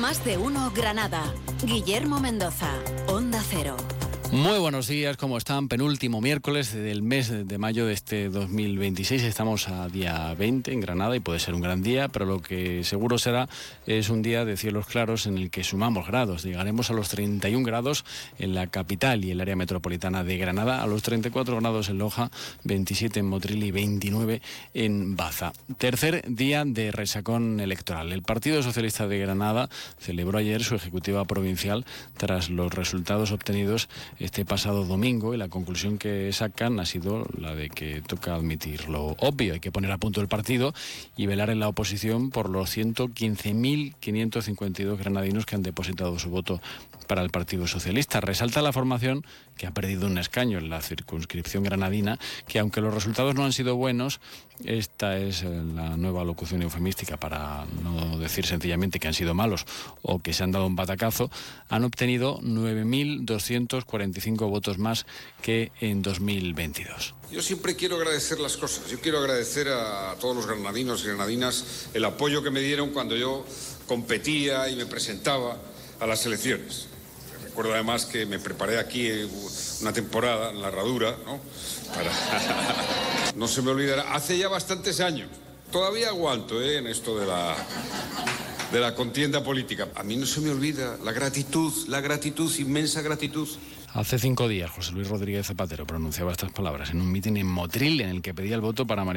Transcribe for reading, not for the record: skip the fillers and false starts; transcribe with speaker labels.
Speaker 1: Más de uno Granada. Guillermo Mendoza, Onda Cero.
Speaker 2: Muy buenos días, ¿cómo están? Penúltimo miércoles del mes de mayo de este 2026. Estamos a día 20 en Granada y puede ser un gran día, pero lo que seguro será es un día de cielos claros en el que sumamos grados. Llegaremos a los 31 grados en la capital y el área metropolitana de Granada, a los 34 grados en Loja, 27 en Motril y 29 en Baza. Tercer día de resacón electoral. El Partido Socialista de Granada celebró ayer su ejecutiva provincial tras los resultados obtenidos este pasado domingo, y la conclusión que sacan ha sido la de que toca admitir lo obvio: hay que poner a punto el partido y velar en la oposición por los 115.552 granadinos que han depositado su voto para el Partido Socialista. Resalta la formación, que ha perdido un escaño en la circunscripción granadina, que aunque los resultados no han sido buenos, esta es la nueva locución eufemística para no decir sencillamente que han sido malos o que se han dado un batacazo, han obtenido 9.245 votos más que en 2022.
Speaker 3: Yo siempre quiero agradecer las cosas. Yo quiero agradecer a todos los granadinos y granadinas el apoyo que me dieron cuando yo competía y me presentaba a las elecciones. Recuerdo además que me preparé aquí una temporada en la Herradura, ¿no? No se me olvidará, hace ya bastantes años. Todavía aguanto en esto de la contienda política. A mí no se me olvida la gratitud, inmensa gratitud.
Speaker 2: Hace 5 días José Luis Rodríguez Zapatero pronunciaba estas palabras en un mitin en Motril, en el que pedía el voto para María